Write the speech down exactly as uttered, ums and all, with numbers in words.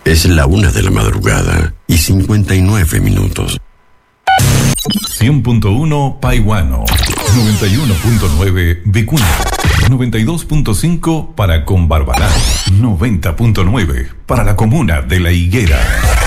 Es la una de la madrugada y cincuenta y nueve minutos. cien punto uno Paihuano, noventa y uno punto nueve Vicuña, noventa y dos punto cinco para Combarbalá, noventa punto nueve para la comuna de La Higuera.